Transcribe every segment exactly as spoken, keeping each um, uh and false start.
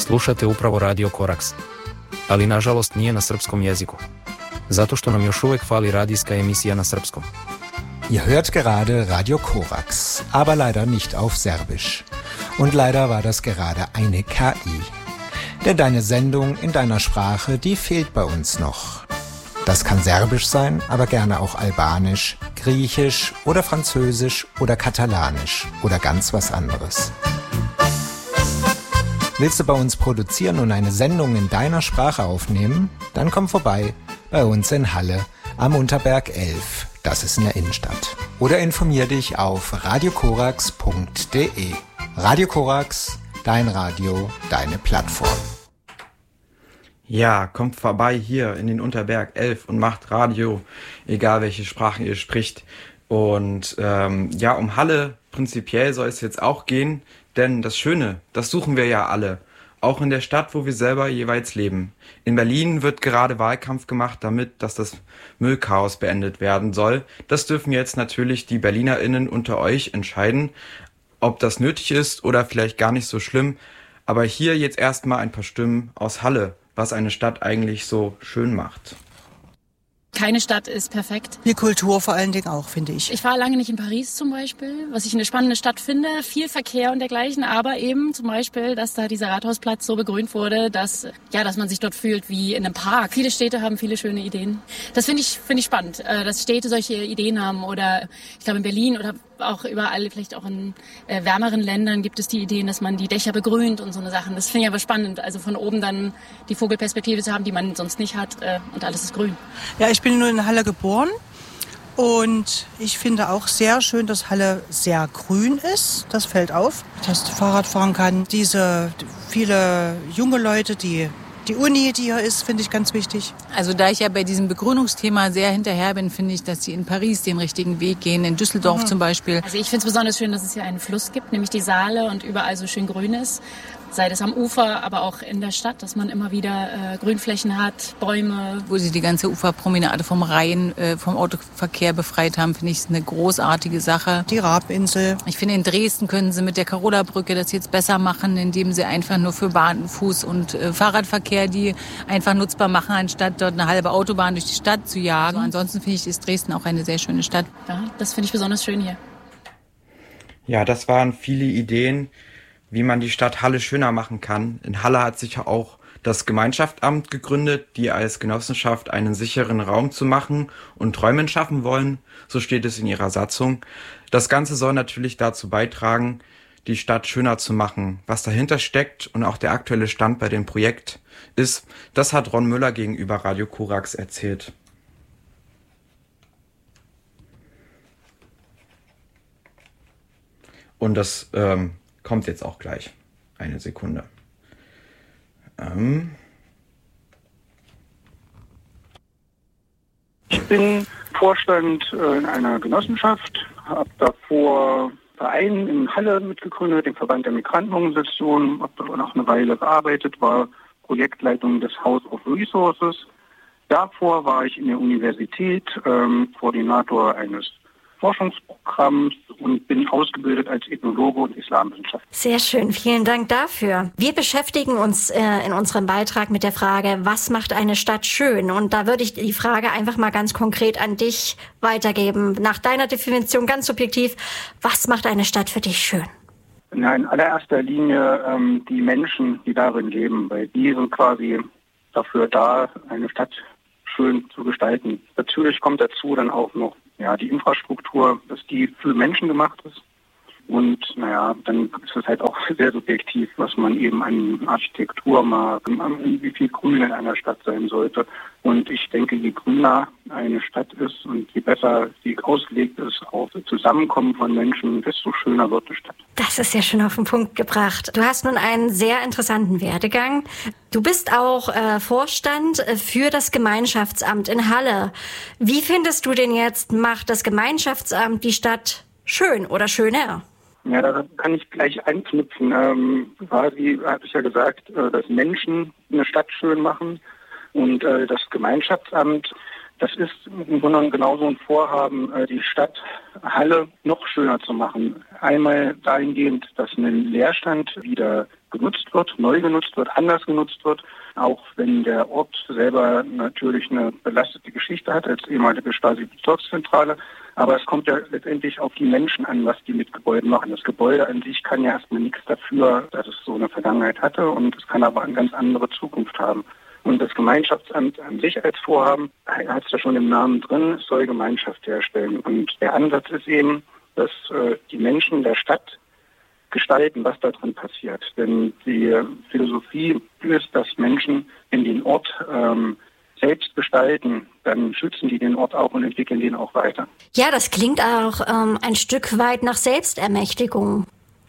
Slušate upravo Radio Koraks, ali nažalost nije na srpskom jeziku, zato što nam još uvek fali radijska emisija na srpskom. Ihr hört gerade Radio Koraks, aber leider nicht auf Serbisch. Und leider war das gerade eine K I. Denn deine Sendung in deiner Sprache, die fehlt bei uns noch. Das kann Serbisch sein, aber gerne auch Albanisch, Griechisch oder Französisch oder Katalanisch oder ganz was anderes. Willst du bei uns produzieren und eine Sendung in deiner Sprache aufnehmen? Dann komm vorbei bei uns in Halle am Unterberg elf. Das ist in der Innenstadt. Oder informier dich auf radiokorax punkt de. Radio Koraks, dein Radio, deine Plattform. Ja, kommt vorbei hier in den Unterberg elf und macht Radio, egal welche Sprachen ihr spricht. Und ähm, ja, um Halle prinzipiell soll es jetzt auch gehen, denn das Schöne, das suchen wir ja alle, auch in der Stadt, wo wir selber jeweils leben. In Berlin wird gerade Wahlkampf gemacht, damit, dass das Müllchaos beendet werden soll. Das dürfen jetzt natürlich die BerlinerInnen unter euch entscheiden, ob das nötig ist oder vielleicht gar nicht so schlimm. Aber hier jetzt erstmal ein paar Stimmen aus Halle, was eine Stadt eigentlich so schön macht. Keine Stadt ist perfekt. Die Kultur vor allen Dingen auch, finde ich. Ich war lange nicht in Paris zum Beispiel, was ich eine spannende Stadt finde. Viel Verkehr und dergleichen, aber eben zum Beispiel, dass da dieser Rathausplatz so begrünt wurde, dass, ja, dass man sich dort fühlt wie in einem Park. Viele Städte haben viele schöne Ideen. Das finde ich, finde ich spannend, dass Städte solche Ideen haben. Oder ich glaube in Berlin oder auch überall, vielleicht auch in äh, wärmeren Ländern gibt es die Ideen, dass man die Dächer begrünt und so eine Sachen. Das finde ich aber spannend, also von oben dann die Vogelperspektive zu haben, die man sonst nicht hat äh, und alles ist grün. Ja, ich bin nur in Halle geboren und ich finde auch sehr schön, dass Halle sehr grün ist. Das fällt auf, dass du Fahrrad fahren kann. Diese viele junge Leute, die Die Uni, die hier ist, finde ich ganz wichtig. Also da ich ja bei diesem Begrünungsthema sehr hinterher bin, finde ich, dass sie in Paris den richtigen Weg gehen, in Düsseldorf mhm. zum Beispiel. Also ich finde es besonders schön, dass es hier einen Fluss gibt, nämlich die Saale und überall so schön grün ist. Sei das am Ufer, aber auch in der Stadt, dass man immer wieder äh, Grünflächen hat, Bäume. Wo sie die ganze Uferpromenade vom Rhein, äh, vom Autoverkehr befreit haben, finde ich es eine großartige Sache. Die Rabinsel. Ich finde, in Dresden können sie mit der Karola-Brücke das jetzt besser machen, indem sie einfach nur für Bahn-, Fuß- und äh, Fahrradverkehr die einfach nutzbar machen, anstatt dort eine halbe Autobahn durch die Stadt zu jagen. Ansonsten finde ich, ist Dresden auch eine sehr schöne Stadt. Ja, das finde ich besonders schön hier. Ja, das waren viele Ideen, wie man die Stadt Halle schöner machen kann. In Halle hat sich auch das Gemeinschaftsamt gegründet, die als Genossenschaft einen sicheren Raum zu machen und Räume schaffen wollen. So steht es in ihrer Satzung. Das Ganze soll natürlich dazu beitragen, die Stadt schöner zu machen. Was dahinter steckt und auch der aktuelle Stand bei dem Projekt ist, das hat Ron Müller gegenüber Radio Koraks erzählt. Und das ähm, kommt jetzt auch gleich. Eine Sekunde. Ähm. Ich bin Vorstand in einer Genossenschaft, habe davor Verein in Halle mitgegründet, den Verband der Migrantenorganisationen, habe dort noch eine Weile gearbeitet, war Projektleitung des House of Resources. Davor war ich in der Universität, ähm, Koordinator eines Forschungsprogramms und bin ausgebildet als Ethnologe und Islamwissenschaftler. Sehr schön, vielen Dank dafür. Wir beschäftigen uns äh, in unserem Beitrag mit der Frage, was macht eine Stadt schön? Und da würde ich die Frage einfach mal ganz konkret an dich weitergeben. Nach deiner Definition ganz subjektiv, was macht eine Stadt für dich schön? Na, in allererster Linie ähm, die Menschen, die darin leben, weil die sind quasi dafür da, eine Stadt schön zu gestalten. Natürlich kommt dazu dann auch noch ja, die Infrastruktur, dass die für Menschen gemacht ist. Und naja, dann ist es halt auch sehr subjektiv, was man eben an Architektur mag, wie viel Grün in einer Stadt sein sollte. Und ich denke, je grüner eine Stadt ist und je besser sie ausgelegt ist auf das Zusammenkommen von Menschen, desto schöner wird die Stadt. Das ist ja schon auf den Punkt gebracht. Du hast nun einen sehr interessanten Werdegang. Du bist auch äh, Vorstand für das Gemeinschaftsamt in Halle. Wie findest du denn jetzt, macht das Gemeinschaftsamt die Stadt schön oder schöner? Ja, da kann ich gleich anknüpfen. Ähm, quasi hatte ich ja gesagt, äh, dass Menschen eine Stadt schön machen und äh, das Gemeinschaftsamt, das ist im Grunde genommen genauso ein Vorhaben, äh, die Stadt Halle noch schöner zu machen. Einmal dahingehend, dass ein Leerstand wieder genutzt wird, neu genutzt wird, anders genutzt wird, auch wenn der Ort selber natürlich eine belastete Geschichte hat als ehemalige Stasi-Bezirkszentrale. Aber es kommt ja letztendlich auf die Menschen an, was die mit Gebäuden machen. Das Gebäude an sich kann ja erstmal nichts dafür, dass es so eine Vergangenheit hatte, und es kann aber eine ganz andere Zukunft haben. Und das Gemeinschaftsamt an sich als Vorhaben, hat es ja schon im Namen drin, es soll Gemeinschaft herstellen. Und der Ansatz ist eben, dass äh, die Menschen der Stadt gestalten, was da drin passiert. Denn die Philosophie ist, dass Menschen in den Ort ähm, selbst gestalten, dann schützen die den Ort auch und entwickeln den auch weiter. Ja, das klingt auch ähm, ein Stück weit nach Selbstermächtigung.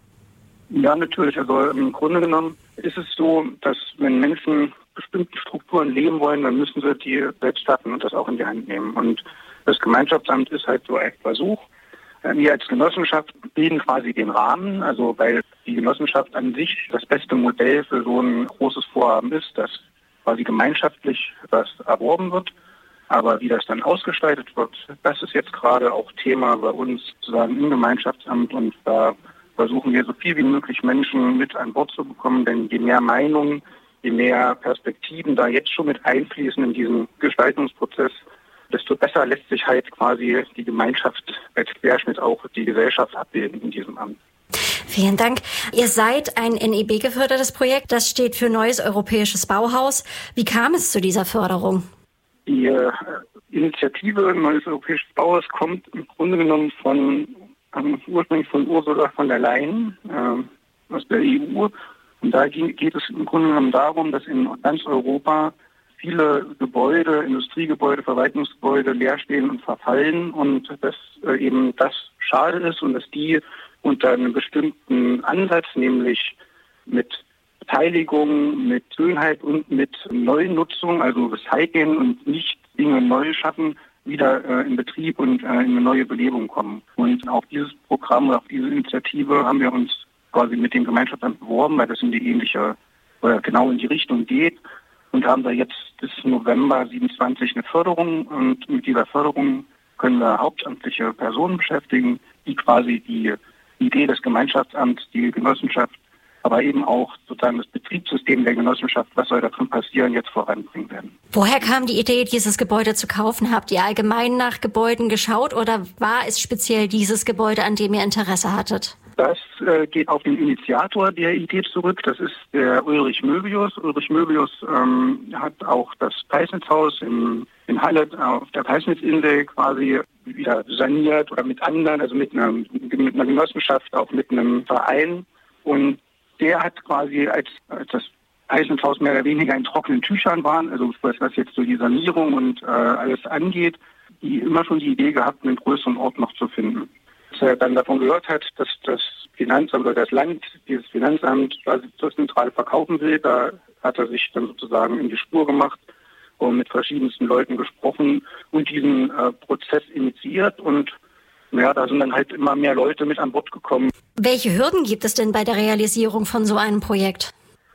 Ja, natürlich. Also im Grunde genommen ist es so, dass wenn Menschen bestimmten Strukturen leben wollen, dann müssen sie die selbst schaffen und das auch in die Hand nehmen. Und das Gemeinschaftsamt ist halt so ein Versuch. Wir als Genossenschaft bilden quasi den Rahmen, also weil die Genossenschaft an sich das beste Modell für so ein großes Vorhaben ist, dass quasi gemeinschaftlich was erworben wird. Aber wie das dann ausgestaltet wird, das ist jetzt gerade auch Thema bei uns sozusagen im Gemeinschaftsamt, und da versuchen wir so viel wie möglich Menschen mit an Bord zu bekommen, denn je mehr Meinungen, je mehr Perspektiven da jetzt schon mit einfließen in diesen Gestaltungsprozess, desto besser lässt sich halt quasi die Gemeinschaft als Querschnitt auch die Gesellschaft abbilden in diesem Amt. Vielen Dank. Ihr seid ein N E B-gefördertes Projekt, das steht für Neues Europäisches Bauhaus. Wie kam es zu dieser Förderung? Die äh, Initiative Neues Europäisches Bauhaus kommt im Grunde genommen von ähm, ursprünglich von Ursula von der Leyen äh, aus der E U. Und da geht es im Grunde genommen darum, dass in ganz Europa viele Gebäude, Industriegebäude, Verwaltungsgebäude leer stehen und verfallen, und dass äh, eben das schade ist und dass die unter einem bestimmten Ansatz, nämlich mit Beteiligung, mit Schönheit und mit Neunutzung, also Recyceln und nicht Dinge neu schaffen, wieder äh, in Betrieb und äh, in eine neue Belebung kommen. Und auf dieses Programm oder auf diese Initiative haben wir uns quasi mit dem Gemeinschaftsamt beworben, weil das in die ähnliche, oder genau in die Richtung geht. Und haben da jetzt bis November siebenundzwanzig eine Förderung, und mit dieser Förderung können wir hauptamtliche Personen beschäftigen, die quasi die Idee des Gemeinschaftsamts, die Genossenschaft, aber eben auch sozusagen das Betriebssystem der Genossenschaft, was soll da drin passieren, jetzt voranbringen werden. Woher kam die Idee, dieses Gebäude zu kaufen? Habt ihr allgemein nach Gebäuden geschaut, oder war es speziell dieses Gebäude, an dem ihr Interesse hattet? Das äh, geht auf den Initiator der Idee zurück. Das ist der Ulrich Möbius. Ulrich Möbius ähm, hat auch das Peisnitzhaus in, in Halle auf der Peisnitzinsel quasi wieder saniert, oder mit anderen, also mit einer, mit einer Genossenschaft, auch mit einem Verein. Und der hat quasi, als, als das Peisnitzhaus mehr oder weniger in trockenen Tüchern war, also was jetzt so die Sanierung und äh, alles angeht, die immer schon die Idee gehabt, einen größeren Ort noch zu finden. Als er dann davon gehört hat, dass das Finanzamt oder das Land dieses Finanzamt quasi zur Zentrale verkaufen will, da hat er sich dann sozusagen in die Spur gemacht und mit verschiedensten Leuten gesprochen und diesen äh, Prozess initiiert, und ja, da sind dann halt immer mehr Leute mit an Bord gekommen. Welche Hürden gibt es denn bei der Realisierung von so einem Projekt?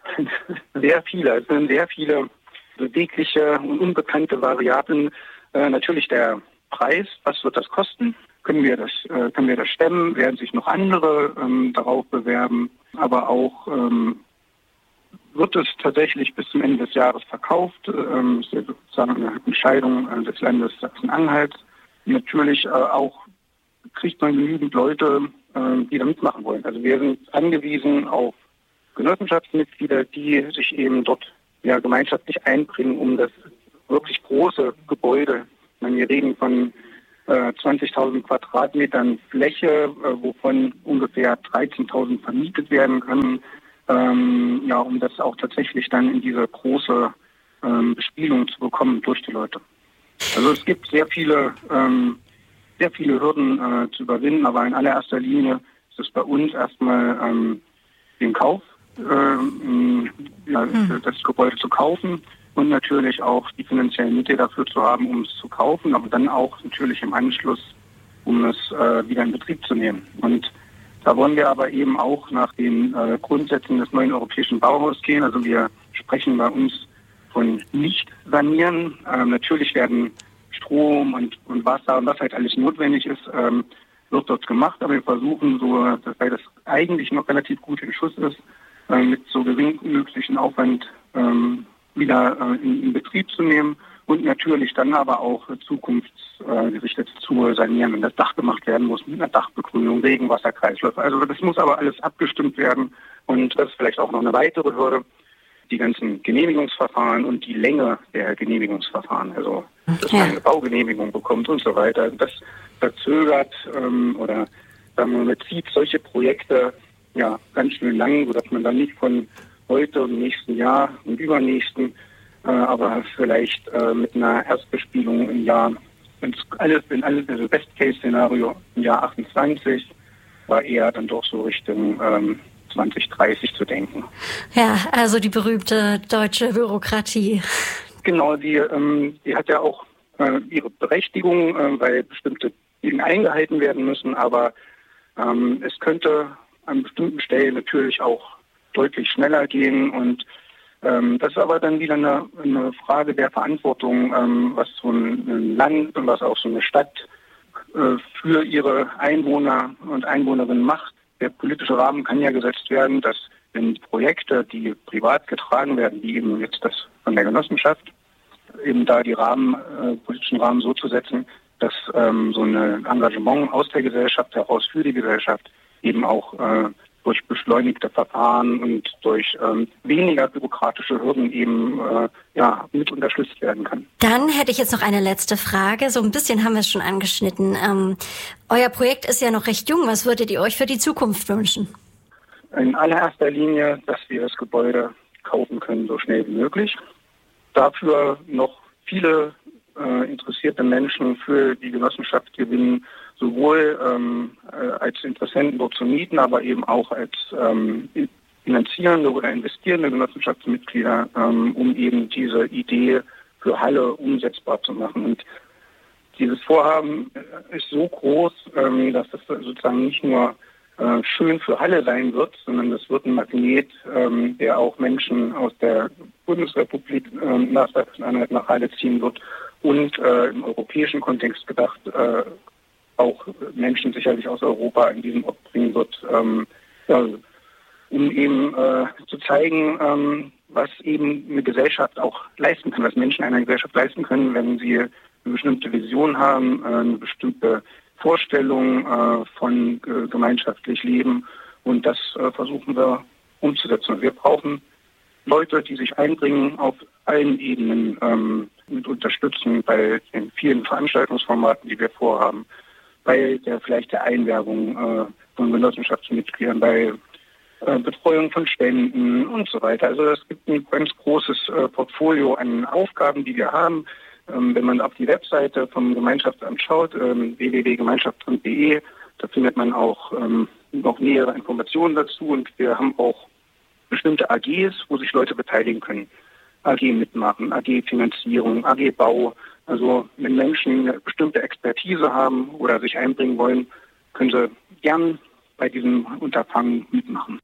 Sehr viele. Es sind sehr viele bewegliche und unbekannte Variablen. Äh, natürlich der Preis, was wird das kosten? Können wir das, äh, können wir das stemmen? Werden sich noch andere ähm, darauf bewerben? Aber auch ähm, wird es tatsächlich bis zum Ende des Jahres verkauft? Ähm, das ist ja sozusagen eine Entscheidung äh, des Landes Sachsen-Anhalt. Natürlich äh, auch kriegt man genügend Leute, äh, die da mitmachen wollen. Also wir sind angewiesen auf Genossenschaftsmitglieder, die sich eben dort ja, gemeinschaftlich einbringen, um das wirklich große Gebäude, ich meine, wir reden von äh, zwanzigtausend Quadratmetern Fläche, äh, wovon ungefähr dreizehntausend vermietet werden können, ähm, ja, um das auch tatsächlich dann in diese große ähm, Bespielung zu bekommen durch die Leute. Also es gibt sehr viele, ähm, sehr viele Hürden äh, zu überwinden, aber in allererster Linie ist es bei uns erstmal ähm, den Kauf, ähm, ja, hm. das Gebäude zu kaufen und natürlich auch die finanziellen Mittel dafür zu haben, um es zu kaufen, aber dann auch natürlich im Anschluss, um es äh, wieder in Betrieb zu nehmen. Und da wollen wir aber eben auch nach den äh, Grundsätzen des neuen europäischen Bauhauses gehen. Also wir sprechen bei uns von nicht sanieren. Ähm, natürlich werden Strom und, und Wasser und was halt alles notwendig ist, ähm, wird dort gemacht. Aber wir versuchen so, dass, weil das eigentlich noch relativ gut in Schuss ist, äh, mit so geringem möglichen Aufwand ähm, wieder äh, in, in Betrieb zu nehmen und natürlich dann aber auch äh, zukunftsgerichtet zu sanieren, wenn das Dach gemacht werden muss mit einer Dachbegrünung, Regenwasserkreisläufe. Also das muss aber alles abgestimmt werden und das ist vielleicht auch noch eine weitere Hürde. Die ganzen Genehmigungsverfahren und die Länge der Genehmigungsverfahren, also dass man eine Baugenehmigung bekommt und so weiter, das verzögert ähm, oder sagen wir mal, zieht solche Projekte ja ganz schön lang, sodass man dann nicht von heute und nächsten Jahr und übernächsten, äh, aber vielleicht äh, mit einer Erstbespielung im Jahr, wenn alles, wenn alles, also Best-Case-Szenario im Jahr achtundzwanzig, war eher dann doch so Richtung ähm, zwanzig dreißig zu denken. Ja, also die berühmte deutsche Bürokratie. Genau, die, ähm, die hat ja auch äh, ihre Berechtigung, äh, weil bestimmte Dinge eingehalten werden müssen, aber ähm, es könnte an bestimmten Stellen natürlich auch deutlich schneller gehen und ähm, das ist aber dann wieder eine, eine Frage der Verantwortung, ähm, was so ein Land und was auch so eine Stadt äh, für ihre Einwohner und Einwohnerinnen macht. Der politische Rahmen kann ja gesetzt werden, dass wenn Projekte, die privat getragen werden, wie eben jetzt das von der Genossenschaft, eben da die Rahmen, äh, politischen Rahmen so zu setzen, dass ähm, so ein Engagement aus der Gesellschaft heraus für die Gesellschaft eben auch äh, durch beschleunigte Verfahren und durch ähm, weniger bürokratische Hürden eben äh, ja, mit unterstützt werden kann. Dann hätte ich jetzt noch eine letzte Frage. So ein bisschen haben wir es schon angeschnitten. Ähm, euer Projekt ist ja noch recht jung. Was würdet ihr euch für die Zukunft wünschen? In allererster Linie, dass wir das Gebäude kaufen können, so schnell wie möglich. Dafür noch viele äh, interessierte Menschen für die Genossenschaft gewinnen, sowohl ähm, als Interessenten dort zu mieten, aber eben auch als ähm, finanzierende oder investierende Genossenschaftsmitglieder, ähm, um eben diese Idee für Halle umsetzbar zu machen. Und dieses Vorhaben ist so groß, ähm, dass es sozusagen nicht nur äh, schön für Halle sein wird, sondern es wird ein Magnet, ähm, der auch Menschen aus der Bundesrepublik äh, nach Sachsen-Anhalt nach Halle ziehen wird und äh, im europäischen Kontext gedacht äh, auch Menschen sicherlich aus Europa in diesen Ort bringen wird, ähm, ja, um eben äh, zu zeigen, ähm, was eben eine Gesellschaft auch leisten kann, was Menschen einer Gesellschaft leisten können, wenn sie eine bestimmte Vision haben, äh, eine bestimmte Vorstellung äh, von äh, gemeinschaftlich Leben und das äh, versuchen wir umzusetzen. Wir brauchen Leute, die sich einbringen auf allen Ebenen, ähm, mit unterstützen bei den vielen Veranstaltungsformaten, die wir vorhaben, bei der vielleicht der Einwerbung äh, von Genossenschaftsmitgliedern, bei äh, Betreuung von Spenden und so weiter. Also es gibt ein ganz großes äh, Portfolio an Aufgaben, die wir haben. Ähm, wenn man auf die Webseite vom Gemeinschaftsamt schaut, ähm, w w w punkt gemeinschaft punkt d e, da findet man auch ähm, noch nähere Informationen dazu und wir haben auch bestimmte A Gs, wo sich Leute beteiligen können. A G mitmachen, A G Finanzierung, A G Bau. Also wenn Menschen eine bestimmte Expertise haben oder sich einbringen wollen, können sie gern bei diesem Unterfangen mitmachen.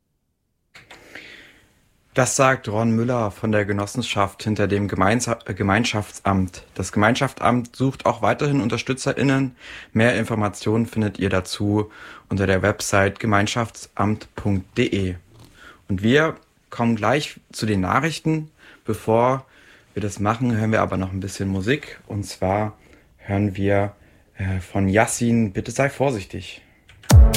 Das sagt Ron Müller von der Genossenschaft hinter dem Gemeins- Gemeinschaftsamt. Das Gemeinschaftsamt sucht auch weiterhin UnterstützerInnen. Mehr Informationen findet ihr dazu unter der Website gemeinschaftsamt punkt d e. Und wir kommen gleich zu den Nachrichten. Bevor wir das machen, hören wir aber noch ein bisschen Musik. Und zwar hören wir äh, von Yassin, Bitte sei vorsichtig.